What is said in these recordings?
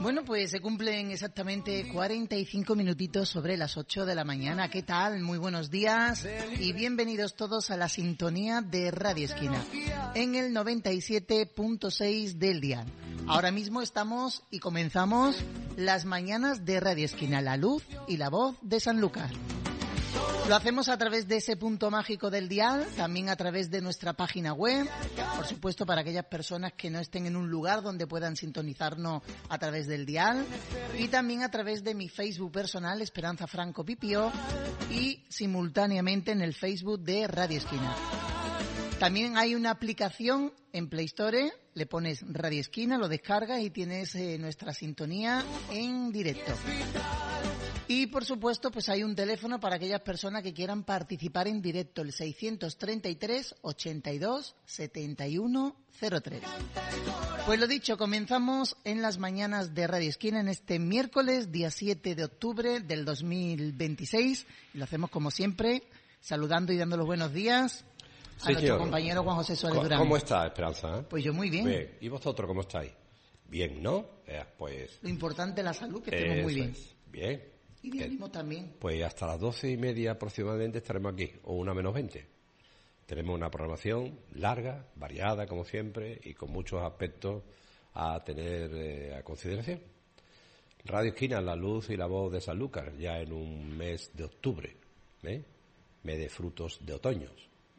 Bueno, pues se cumplen exactamente 45 minutitos sobre las 8 de la mañana. ¿Qué tal? Muy buenos días y bienvenidos todos a la sintonía de Radio Esquina en el 97.6 del dial. Ahora mismo estamos y comenzamos las mañanas de Radio Esquina, la luz y la voz de Sanlúcar. Lo hacemos a través de ese punto mágico del dial, también a través de nuestra página web, por supuesto para aquellas personas que no estén en un lugar donde puedan sintonizarnos a través del dial, y también a través de mi Facebook personal, Esperanza Franco Pipio, y simultáneamente en el Facebook de Radio Esquina. También hay una aplicación en Play Store, le pones Radio Esquina, lo descargas y tienes nuestra sintonía en directo. Y por supuesto, pues hay un teléfono para aquellas personas que quieran participar en directo, el 633 82 71 03. Pues lo dicho, comenzamos en las mañanas de Radio Esquina en este miércoles, día 7 de octubre del 2026. Y lo hacemos como siempre, saludando y dando los buenos días a nuestro compañero Juan José Suárez Durán. ¿Cómo está, Esperanza? Pues yo muy bien. Bien. ¿Y vosotros cómo estáis? Bien, ¿no? Pues... Lo importante es la salud, que estemos muy bien. Bien. Y de ánimo también. Pues hasta las 12:30 aproximadamente estaremos aquí, o 1:20. Tenemos una programación larga, variada como siempre, y con muchos aspectos a tener a consideración. Radio Esquina, la luz y la voz de Sanlúcar, ya en un mes de octubre, mes de frutos de otoños.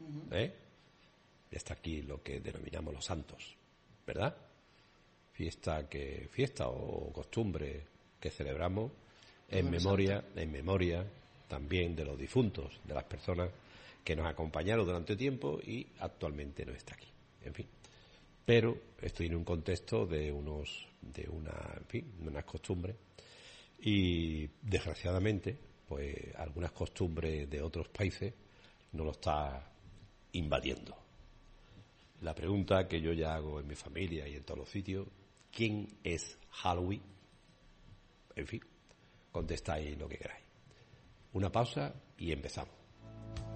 Está aquí lo que denominamos los santos, ¿verdad? Fiesta o costumbre que celebramos en memoria también de los difuntos, de las personas que nos acompañaron durante tiempo y actualmente no está aquí. En fin, pero estoy en un contexto de unas costumbres y desgraciadamente, pues algunas costumbres de otros países nos lo está invadiendo. La pregunta que yo ya hago en mi familia y en todos los sitios: ¿quién es Halloween? En fin, contestáis lo que queráis. Una pausa y empezamos.